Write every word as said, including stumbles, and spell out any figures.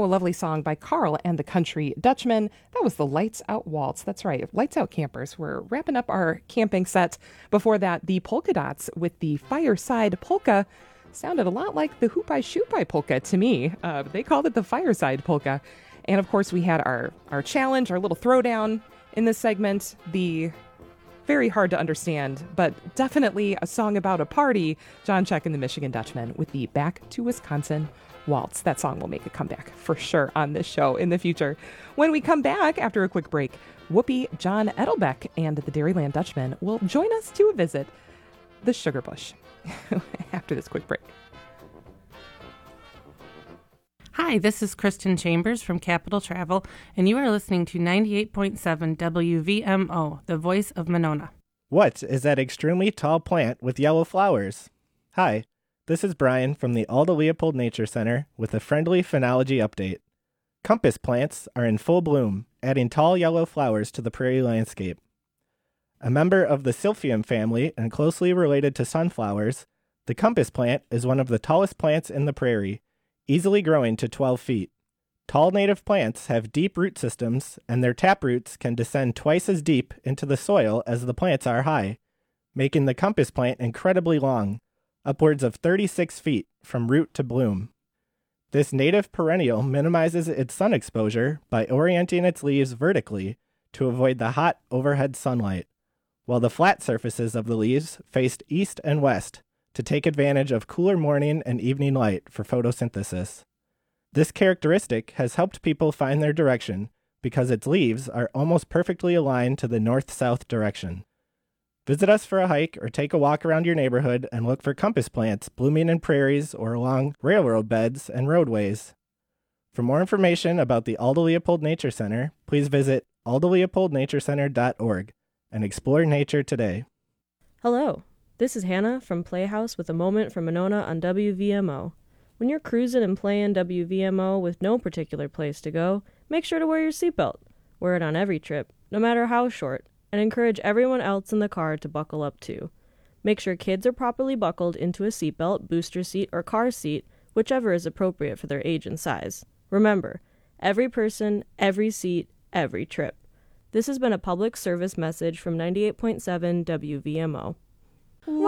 lovely song by Carl and the Country Dutchman. That was the Lights Out Waltz. That's right, Lights Out Campers. We're wrapping up our camping set. Before that, the Polka Dots with the Fireside Polka. Sounded a lot like the Hoopai Shoopai Polka to me. Uh, they called it the Fireside Polka. And of course, we had our, our challenge, our little throwdown in this segment. The very hard to understand, but definitely a song about a party. John Check and the Michigan Dutchman with the Back to Wisconsin Waltz. That song will make a comeback for sure on this show in the future. When we come back after a quick break, Whoopi John Edelbeck and the Dairyland Dutchman will join us to visit the Sugar Bush after this quick break. Hi, this is Kristen Chambers from Capital Travel, and you are listening to ninety-eight point seven W V M O, the voice of Monona. What is that extremely tall plant with yellow flowers? Hi, this is Brian from the Alda Leopold Nature Center with a friendly phenology update. Compass plants are in full bloom, adding tall yellow flowers to the prairie landscape. A member of the Silphium family and closely related to sunflowers, the compass plant is one of the tallest plants in the prairie, easily growing to twelve feet. Tall native plants have deep root systems, and their taproots can descend twice as deep into the soil as the plants are high, making the compass plant incredibly long, upwards of thirty-six feet from root to bloom. This native perennial minimizes its sun exposure by orienting its leaves vertically to avoid the hot overhead sunlight, while the flat surfaces of the leaves faced east and west to take advantage of cooler morning and evening light for photosynthesis. This characteristic has helped people find their direction because its leaves are almost perfectly aligned to the north-south direction. Visit us for a hike or take a walk around your neighborhood and look for compass plants blooming in prairies or along railroad beds and roadways. For more information about the Alda Leopold Nature Center, please visit alda leopold nature center dot org and explore nature today. Hello, this is Hannah from Playhouse with a Moment from Monona on W V M O. When you're cruising and playing W V M O with no particular place to go, make sure to wear your seatbelt. Wear it on every trip, no matter how short, and encourage everyone else in the car to buckle up too. Make sure kids are properly buckled into a seatbelt, booster seat, or car seat, whichever is appropriate for their age and size. Remember, every person, every seat, every trip. This has been a public service message from ninety-eight point seven W V M O.